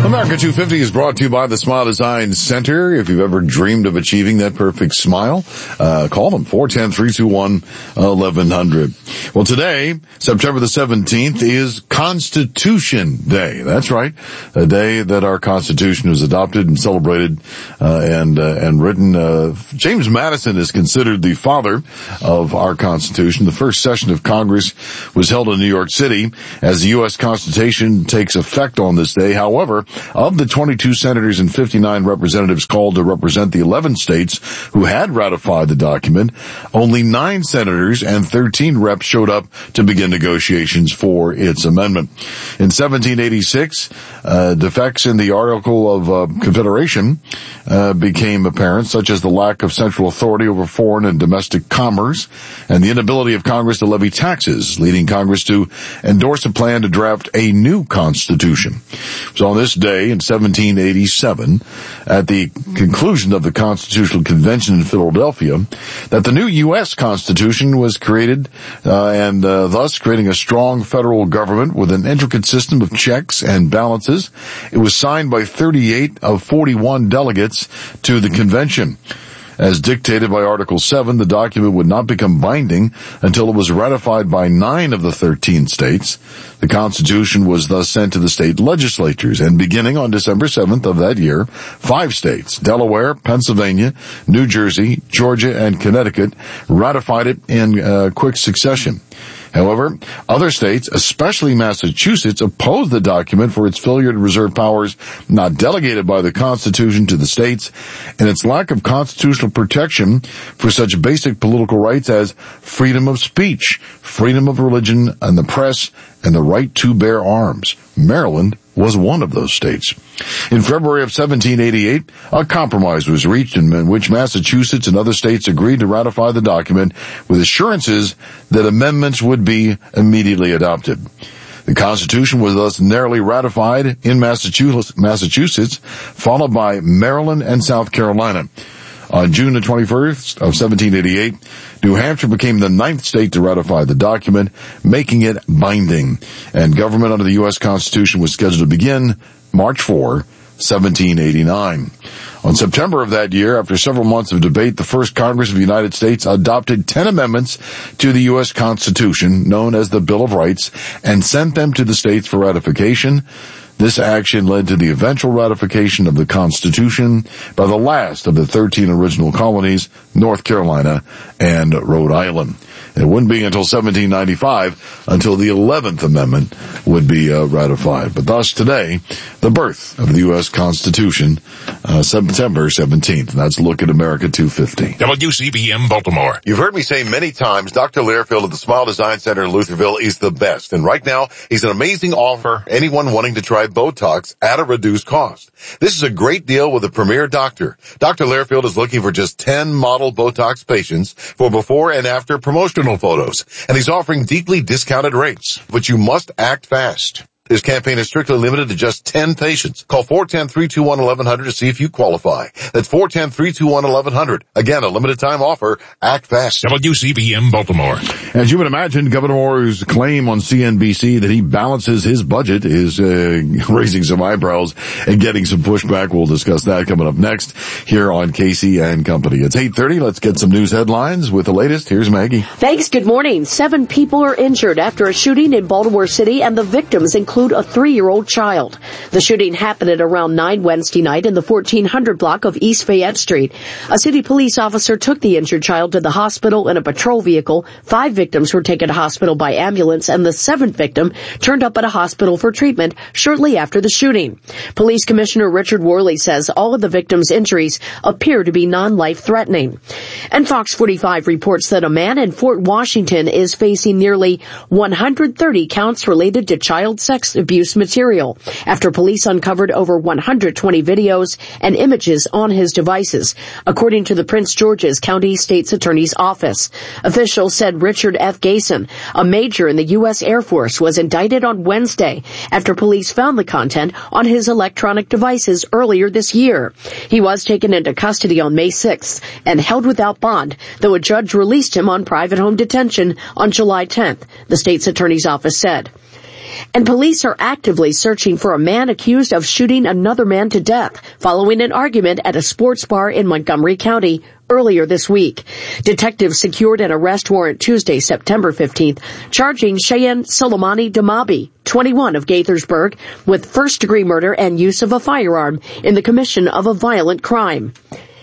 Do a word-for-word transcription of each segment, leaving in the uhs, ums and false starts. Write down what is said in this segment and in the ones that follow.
America two fifty is brought to you by the Smile Design Center. If you've ever dreamed of achieving that perfect smile, uh, call them, four one zero, three two one, eleven hundred. Well, today, September the seventeenth, is Constitution Day. That's right. A day that our Constitution was adopted and celebrated, uh, and, uh, and written. Uh, James Madison is considered the father of our Constitution. The first session of Congress was held in New York City as the U S Constitution takes effect on this day. However, of the twenty-two senators and fifty-nine representatives called to represent the eleven states who had ratified the document, only nine senators and thirteen reps showed up to begin negotiations for its amendment. In seventeen eighty-six, uh, defects in the Article of uh, Confederation uh, became apparent, such as the lack of central authority over foreign and domestic commerce and the inability of Congress to levy taxes, leading Congress to endorse a plan to draft a new constitution. So on this day in seventeen eighty-seven, at the conclusion of the Constitutional Convention in Philadelphia, that the new U S Constitution was created, uh, and uh, thus creating a strong federal government with an intricate system of checks and balances. It was signed by thirty-eight of forty-one delegates to the convention. As dictated by Article seven, the document would not become binding until it was ratified by nine of the thirteen states. The Constitution was thus sent to the state legislatures, and beginning on December seventh of that year, five states, Delaware, Pennsylvania, New Jersey, Georgia, and Connecticut, ratified it in uh, quick succession. However, other states, especially Massachusetts, opposed the document for its failure to reserve powers not delegated by the Constitution to the states and its lack of constitutional protection for such basic political rights as freedom of speech, freedom of religion and the press, and the right to bear arms. Maryland was one of those states. In February of seventeen eighty-eight, a compromise was reached in which Massachusetts and other states agreed to ratify the document with assurances that amendments would be immediately adopted. The Constitution was thus narrowly ratified in Massachusetts, followed by Maryland and South Carolina. On June the twenty-first of seventeen eighty-eight, New Hampshire became the ninth state to ratify the document, making it binding, and government under the U S Constitution was scheduled to begin March fourth, seventeen eighty-nine. On September of that year, after several months of debate, the first Congress of the United States adopted ten amendments to the U S Constitution, known as the Bill of Rights, and sent them to the states for ratification. This action led to the eventual ratification of the Constitution by the last of the thirteen original colonies, North Carolina and Rhode Island. It wouldn't be until seventeen ninety-five until the eleventh Amendment would be uh, ratified. But thus today, the birth of the U S Constitution, uh, September seventeenth. And that's a look at America two fifty. W C B M Baltimore. You've heard me say many times, Doctor Learfield of the Smile Design Center in Lutherville is the best. And right now, he's an amazing offer for anyone wanting to try Botox at a reduced cost. This is a great deal with a premier doctor. Doctor Learfield is looking for just ten model Botox patients for before and after promotional photos, and he's offering deeply discounted rates. But you must act fast. This campaign is strictly limited to just ten patients. Call four one zero, three two one, eleven hundred to see if you qualify. That's four one zero, three two one, eleven hundred. Again, a limited time offer. Act fast. W C B M Baltimore. As you would imagine, Governor Moore's claim on C N B C that he balances his budget is uh, raising some eyebrows and getting some pushback. We'll discuss that coming up next here on Casey and Company. It's eight thirty. Let's get some news headlines with the latest. Here's Maggie. Thanks. Good morning. Seven people are injured after a shooting in Baltimore City, and the victims include a three-year-old child. The shooting happened at around nine Wednesday night in the fourteen hundred block of East Fayette Street. A city police officer took the injured child to the hospital in a patrol vehicle. Five victims were taken to hospital by ambulance, and the seventh victim turned up at a hospital for treatment shortly after the shooting. Police Commissioner Richard Worley says all of the victims' injuries appear to be non-life-threatening. And Fox forty-five reports that a man in Fort Washington is facing nearly one hundred thirty counts related to child sex abuse material after police uncovered over one hundred twenty videos and images on his devices, according to the Prince George's County State's Attorney's Office. Officials said Richard F. Gason, a major in the U S Air Force, was indicted on Wednesday after police found the content on his electronic devices earlier this year. He was taken into custody on May sixth and held without bond, though a judge released him on private home detention on July tenth, the state's attorney's office said. And police are actively searching for a man accused of shooting another man to death following an argument at a sports bar in Montgomery County earlier this week. Detectives secured an arrest warrant Tuesday, September fifteenth, charging Cheyenne Soleimani Damabi, twenty-one, of Gaithersburg, with first-degree murder and use of a firearm in the commission of a violent crime.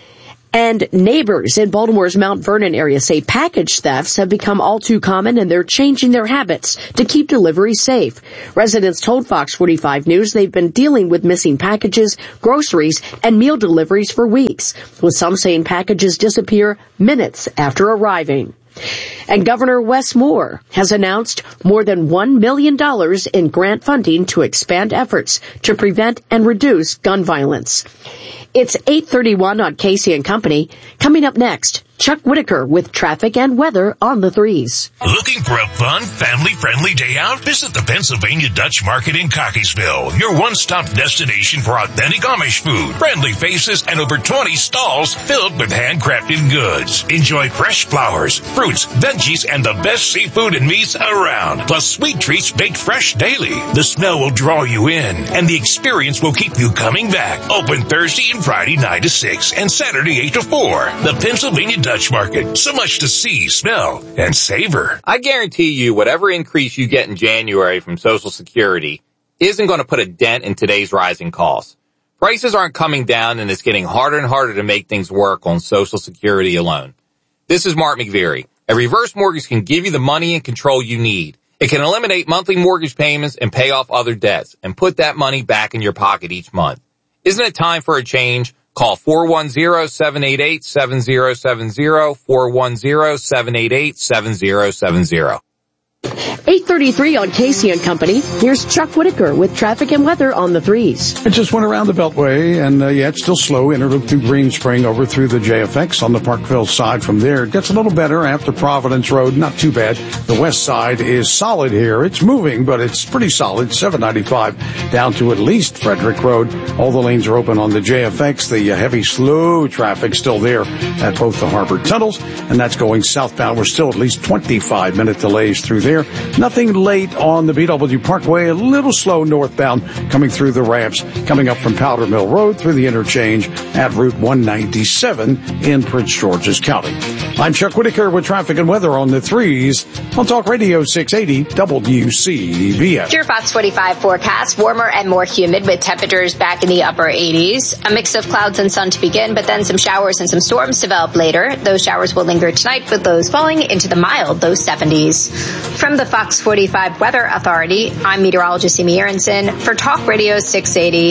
And neighbors in Baltimore's Mount Vernon area say package thefts have become all too common and they're changing their habits to keep delivery safe. Residents told Fox forty-five News they've been dealing with missing packages, groceries, and meal deliveries for weeks, with some saying packages disappear minutes after arriving. And Governor Wes Moore has announced more than one million dollars in grant funding to expand efforts to prevent and reduce gun violence. It's eight thirty-one on Casey and Company. Coming up next, Chuck Whitaker with traffic and weather on the threes. Looking for a fun, family-friendly day out? Visit the Pennsylvania Dutch Market in Cockeysville, your one-stop destination for authentic Amish food, friendly faces, and over twenty stalls filled with handcrafted goods. Enjoy fresh flowers, fruits, veggies, and the best seafood and meats around, plus sweet treats baked fresh daily. The smell will draw you in, and the experience will keep you coming back. Open Thursday and Friday nine to six, and Saturday eight to four. The Pennsylvania Dutch Market. So much to see, smell, and savor. I guarantee you whatever increase you get in January from Social Security isn't going to put a dent in today's rising costs. Prices aren't coming down, and it's getting harder and harder to make things work on Social Security alone. This is Mark McVeary. A reverse mortgage can give you the money and control you need. It can eliminate monthly mortgage payments and pay off other debts and put that money back in your pocket each month. Isn't it time for a change? Call four one zero, seven eight eight, seven zero seven zero, four one zero, seven eight eight, seven zero seven zero. eight thirty-three on Casey and Company. Here's Chuck Whitaker with traffic and weather on the threes. It just went around the Beltway, and uh, yeah, it's still slow. Interloop through Green Spring over through the J F X on the Parkville side. From there, it gets a little better after Providence Road. Not too bad. The west side is solid here. It's moving, but it's pretty solid. seven ninety-five down to at least Frederick Road. All the lanes are open on the J F X. The uh, heavy, slow traffic still there at both the harbor tunnels, and that's going southbound. We're still at least twenty-five minute delays through there. Nothing late on the B W Parkway, a little slow northbound coming through the ramps, coming up from Powder Mill Road through the interchange at Route one ninety-seven in Prince George's County. I'm Chuck Whitaker with traffic and weather on the threes on Talk Radio six eighty W C V S. Your Fox forty-five forecast, warmer and more humid with temperatures back in the upper eighties. A mix of clouds and sun to begin, but then some showers and some storms develop later. Those showers will linger tonight with lows falling into the mild low seventies. From the Fox forty-five Weather Authority, I'm meteorologist Amy Aronson for Talk Radio six eighty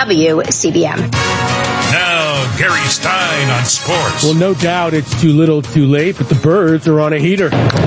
W C B M. Now, Gary Stein on sports. Well, no doubt it's too little too late, but the Birds are on a heater.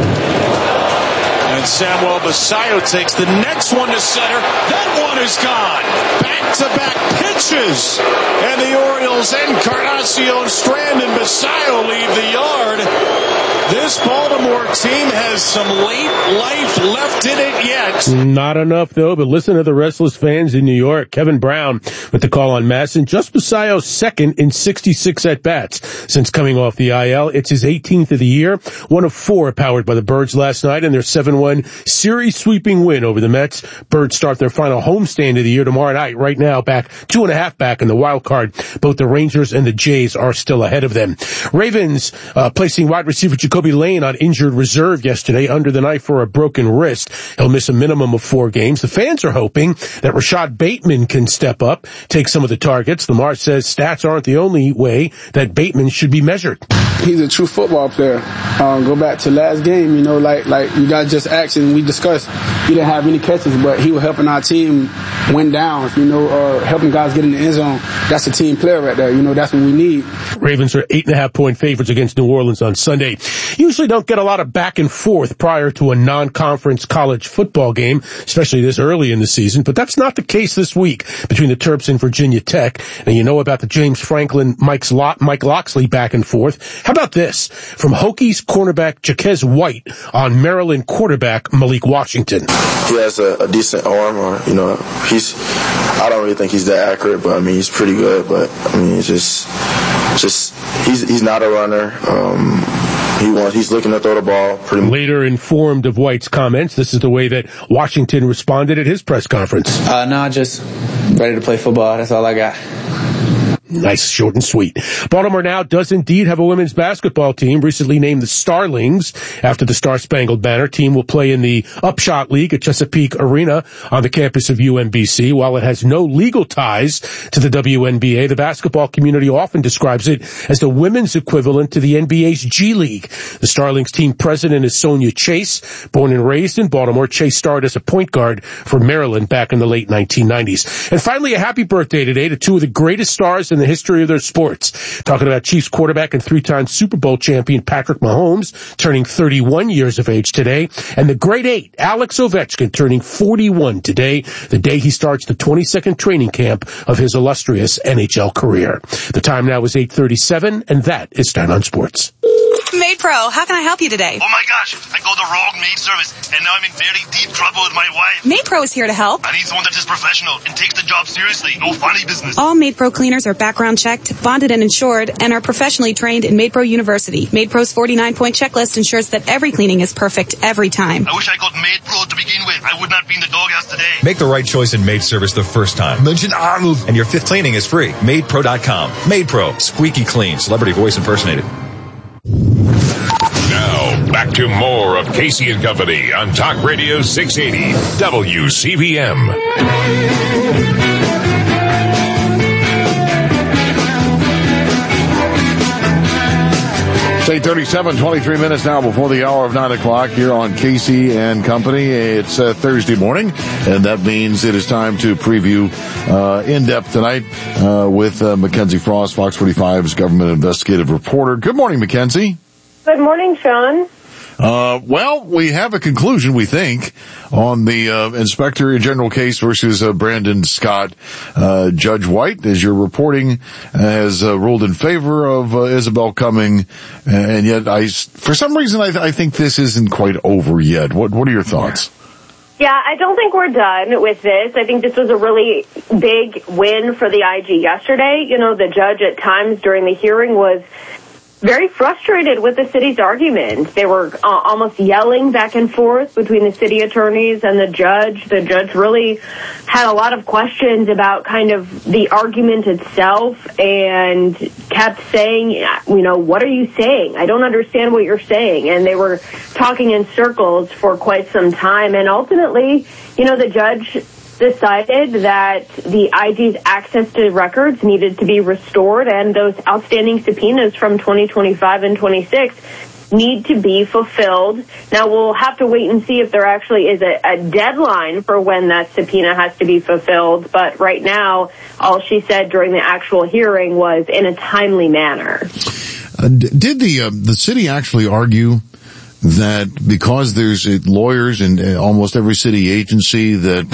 And Samuel Basayo takes the next one to center. That one is gone. Back-to-back pitches. And the Orioles, Encarnacion, Strand, and Basayo leave the yard. This Baltimore team has some late life left in it yet. Not enough, though, but listen to the restless fans in New York. Kevin Brown with the call on Masson. Just Basayo's second in sixty-six at-bats since coming off the I L. It's his eighteenth of the year. One of four powered by the Birds last night in their seven one series-sweeping win over the Mets. Birds start their final homestand of the year tomorrow night. Right now, back two and a half back in the wild card. Both the Rangers and the Jays are still ahead of them. Ravens uh, placing wide receiver Jacoby Lane on injured reserve yesterday under the knife for a broken wrist. He'll miss a minimum of four games. The fans are hoping that Rashad Bateman can step up, take some of the targets. Lamar says stats aren't the only way that Bateman should be measured. He's a true football player. Um, go back to last game, you know, like like you guys just asked and we discussed. He didn't have any catches, but he was helping our team win down, you know, uh, helping guys get in the end zone. That's a team player right there. You know, that's what we need. Ravens are eight and a half point favorites against New Orleans on Sunday. Usually don't get a lot of back and forth prior to a non-conference college football game, especially this early in the season, but that's not the case this week between the Terps and Virginia Tech. And you know about the James Franklin, Mike's Lo- Mike Loxley back and forth. How about this from Hokies cornerback Jaquez White on Maryland quarterback Malik Washington? He has a, a decent arm, or, you know, he's, I don't really think he's that accurate, but I mean, he's pretty good, but I mean, it's just, just, he's, he's not a runner. Um, he wants, he's looking to throw the ball pretty much. Later informed of White's comments, this is the way that Washington responded at his press conference. Uh, no, just ready to play football. That's all I got. Nice, short and sweet. Baltimore now does indeed have a women's basketball team, recently named the Starlings after the Star Spangled Banner. Team will play in the Upshot League at Chesapeake Arena on the campus of U M B C. While it has no legal ties to the W N B A, the basketball community often describes it as the women's equivalent to the N B A's G League. The Starlings team president is Sonia Chase. Born and raised in Baltimore, Chase started as a point guard for Maryland back in the late nineteen nineties. And finally, a happy birthday today to two of the greatest stars in the history of their sports. Talking about Chiefs quarterback and three-time Super Bowl champion Patrick Mahomes, turning thirty-one years of age today, and the great eight, Alex Ovechkin, turning forty-one today, the day he starts the twenty-second training camp of his illustrious N H L career. The time now is eight thirty-seven, and that is Start on Sports. Maid Pro, how can I help you today? Oh my gosh, I called the wrong maid service, and now I'm in very deep trouble with my wife. Maid Pro is here to help. I need someone that is professional and takes the job seriously, no funny business. All Maid Pro cleaners are background checked, bonded and insured, and are professionally trained in Maid Pro University. Maid Pro's forty-nine point checklist ensures that every cleaning is perfect every time. I wish I called Maid Pro to begin with. I would not be in the doghouse today. Make the right choice in maid service the first time. Mention Arnold, and your fifth cleaning is free. maid pro dot com. Maid Pro, squeaky clean, celebrity voice impersonated. Now, back to more of Casey and Company on Talk Radio six eighty W C V M. It's eight thirty-seven, twenty-three minutes now before the hour of nine o'clock here on Casey and Company. It's uh, Thursday morning, and that means it is time to preview uh, in depth tonight uh, with uh, Mackenzie Frost, Fox forty-five's government investigative reporter. Good morning, Mackenzie. Good morning, Sean. Uh, well, we have a conclusion, we think, on the uh, Inspector General case versus uh, Brandon Scott. Uh, Judge White, as you're reporting, has uh, ruled in favor of uh, Isabel Cumming, and yet, I, for some reason, I, th- I think this isn't quite over yet. What, what are your thoughts? Yeah, I don't think we're done with this. I think this was a really big win for the I G yesterday. You know, the judge at times during the hearing was very frustrated with the city's argument. They were uh, almost yelling back and forth between the city attorneys and the judge. The judge really had a lot of questions about kind of the argument itself and kept saying, you know, what are you saying? I don't understand what you're saying. And they were talking in circles for quite some time. And ultimately, you know, the judge decided that the I G's access to records needed to be restored, and those outstanding subpoenas from twenty twenty-five and twenty-six need to be fulfilled. Now, we'll have to wait and see if there actually is a, a deadline for when that subpoena has to be fulfilled, but right now, all she said during the actual hearing was in a timely manner. Uh, did the uh, the city actually argue that because there's uh, lawyers in uh, almost every city agency that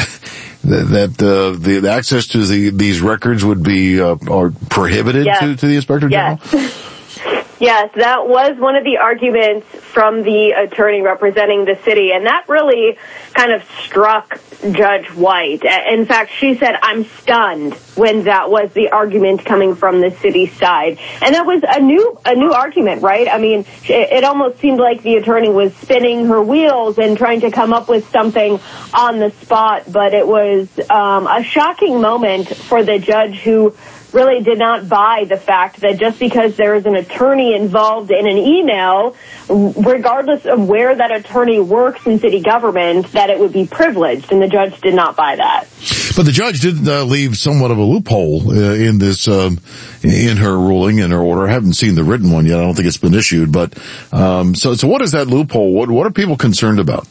that uh, the, the access to the, these records would be uh, or prohibited yes. to, to the Inspector General? Yes. Yes, that was one of the arguments from the attorney representing the city, and that really kind of struck Judge White. In fact, she said, I'm stunned when that was the argument coming from the city side. And that was a new a new argument, right? I mean, it almost seemed like the attorney was spinning her wheels and trying to come up with something on the spot, but it was um, a shocking moment for the judge, who really did not buy the fact that just because there is an attorney involved in an email, regardless of where that attorney works in city government, that it would be privileged, and the judge did not buy that. But the judge did uh, leave somewhat of a loophole uh, in this, um, in her ruling, in her order. I haven't seen the written one yet. I don't think it's been issued. But um, so, so what is that loophole? What, what are people concerned about?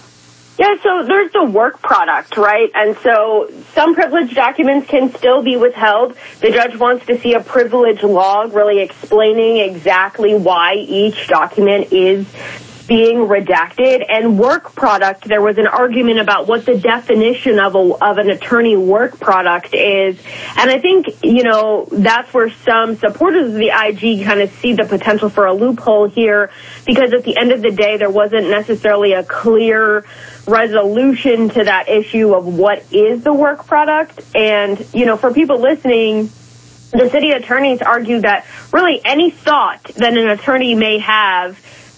Yeah, so there's the work product, right? And so some privileged documents can still be withheld. The judge wants to see a privilege log really explaining exactly why each document is being redacted. And work product, there was an argument about what the definition of a, of an attorney work product is. And I think, you know, that's where some supporters of the I G kind of see the potential for a loophole here, because at the end of the day, there wasn't necessarily a clear resolution to that issue of what is the work product. And, you know, for people listening, the city attorneys argue that really any thought that an attorney may have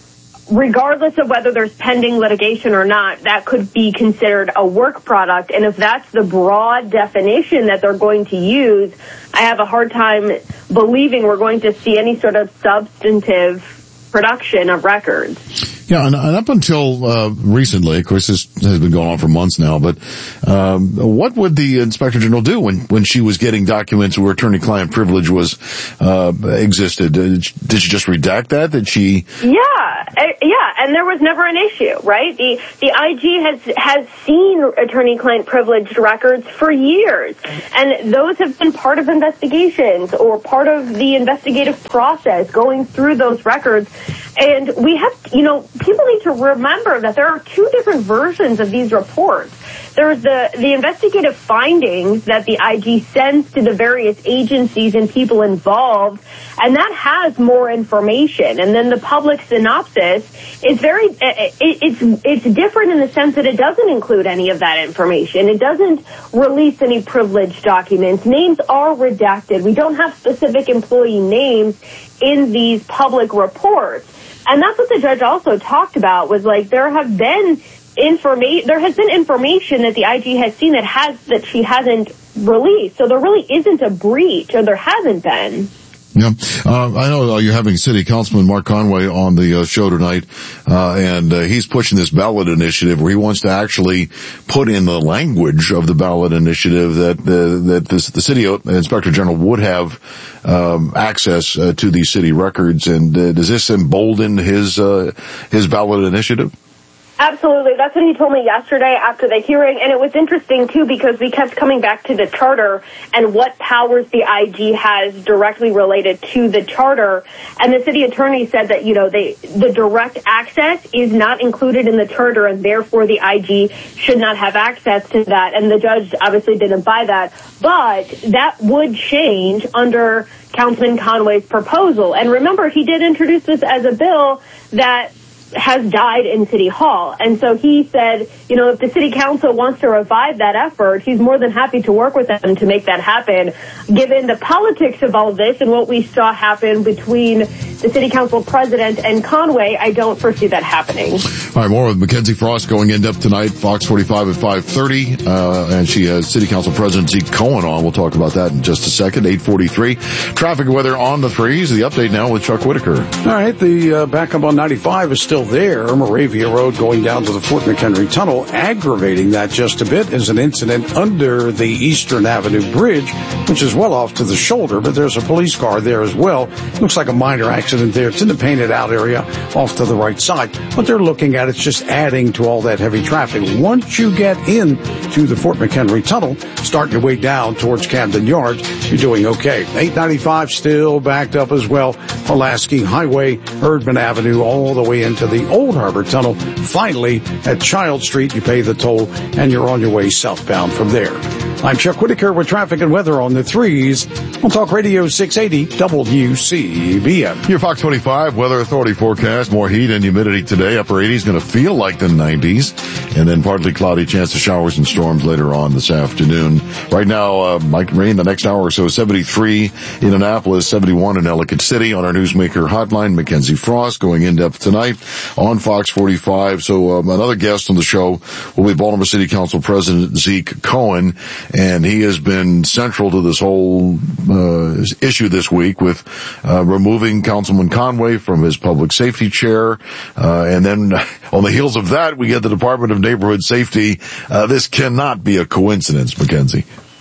regardless of whether there's pending litigation or not, that could be considered a work product. And if that's the broad definition that they're going to use, I have a hard time believing we're going to see any sort of substantive production of records. Yeah, and, and up until uh, recently, of course, this has been going on for months now, but um, what would the Inspector General do when, when she was getting documents where attorney-client privilege was uh, existed? Did she just redact that? Did she? Yeah, yeah, and there was never an issue, right? The the I G has has seen attorney-client privileged records for years, and those have been part of investigations or part of the investigative process going through those records. And we have, you know, people need to remember that there are two different versions of these reports. There's the, the investigative findings that the I G sends to the various agencies and people involved, and that has more information. And then the public synopsis is very, it, it's, it's different in the sense that it doesn't include any of that information. It doesn't release any privileged documents. Names are redacted. We don't have specific employee names in these public reports. And that's what the judge also talked about, was like there have been information, there has been information that the I G has seen that has, that she hasn't released. So there really isn't a breach, or there hasn't been. Yeah, uh, I know uh, you're having City Councilman Mark Conway on the uh, show tonight, uh, and uh, he's pushing this ballot initiative where he wants to actually put in the language of the ballot initiative that uh, that this, the City Inspector General would have um, access uh, to these city records. And uh, does this embolden his uh, his ballot initiative? Absolutely. That's what he told me yesterday after the hearing. And it was interesting, too, because we kept coming back to the charter and what powers the I G has directly related to the charter. And the city attorney said that, you know, they, the direct access is not included in the charter, and therefore the I G should not have access to that. And the judge obviously didn't buy that. But that would change under Councilman Conway's proposal. And remember, he did introduce this as a bill that has died in City Hall. And so he said, you know, if the City Council wants to revive that effort, he's more than happy to work with them to make that happen. Given the politics of all of this and what we saw happen between the City Council president and Conway, I don't foresee that happening. All right, more with Mackenzie Frost going in depth tonight, Fox forty-five at five thirty, uh, and she has City Council President Zeke Cohen on. We'll talk about that in just a second. eight forty-three. Traffic and weather on the threes. The update now with Chuck Whitaker. All right, the uh, backup on ninety-five is still there. Moravia Road going down to the Fort McHenry Tunnel. Aggravating that just a bit is an incident under the Eastern Avenue Bridge, which is well off to the shoulder, but there's a police car there as well. Looks like a minor accident there. It's in the painted out area off to the right side. What they're looking at, it's just adding to all that heavy traffic. Once you get in to the Fort McHenry Tunnel, start your way down towards Camden Yards, you're doing okay. eight ninety-five still backed up as well. Pulaski Highway, Erdman Avenue, all the way into the Old Harbor Tunnel. Finally, at Child Street, you pay the toll, and you're on your way southbound from there. I'm Chuck Whitaker with traffic and weather on the threes. On Talk Radio six eighty W C B M. Your Fox twenty-five Weather Authority forecast. More heat and humidity today. Upper eighties, going to feel like the nineties. And then partly cloudy, chance of showers and storms later on this afternoon. Right now, uh, Mike Rain, the next hour or so, seventy-three in Annapolis, seventy-one in Ellicott City. On our Newsmaker hotline, Mackenzie Frost going in depth tonight on Fox forty-five. So um, another guest on the show will be Baltimore City Council President Zeke Cohen. And he has been central to this whole uh, issue this week with uh, removing Councilman Conway from his public safety chair. Uh, and then on the heels of that, we get the Department of Neighborhood Safety. Uh, this cannot be a coincidence, Mackenzie.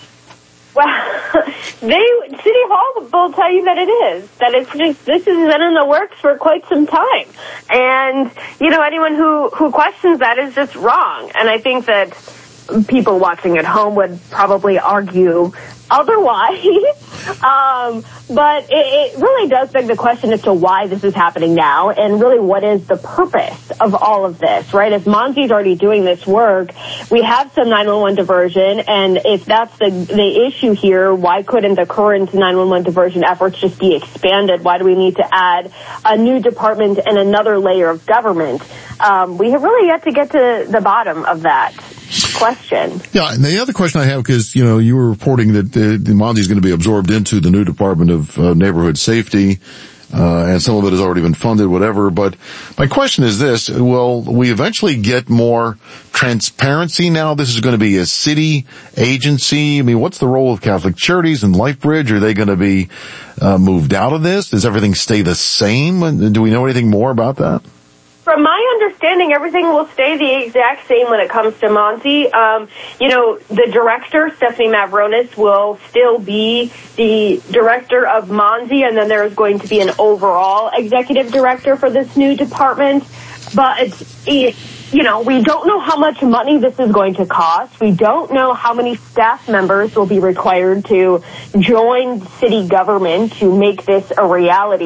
Well, they, City Hall will tell you that it is. That it's just, this has been in the works for quite some time. And, you know, anyone who, who questions that is just wrong. And I think that people watching at home would probably argue otherwise. um, but it, it really does beg the question as to why this is happening now, and really what is the purpose of all of this, right? If Monty's already doing this work, we have some nine one one diversion, and if that's the, the issue here, why couldn't the current nine one one diversion efforts just be expanded? Why do we need to add a new department and another layer of government? Um, we have really yet to get to the bottom of that question. Yeah, and the other question I have, because, you know, you were reporting that uh, the Monty's going to be absorbed into the new Department of uh, Neighborhood Safety. Uh, and some of it has already been funded, whatever. But my question is this: will we eventually get more transparency now? This is going to be a city agency. I mean, what's the role of Catholic Charities and LifeBridge? Are they going to be uh, moved out of this? Does everything stay the same? Do we know anything more about that? From my understanding, everything will stay the exact same when it comes to Monty. Um, you know, the director, Stephanie Mavronis, will still be the director of Monty, and then there's going to be an overall executive director for this new department. But, it, you know, we don't know how much money this is going to cost. We don't know how many staff members will be required to join city government to make this a reality.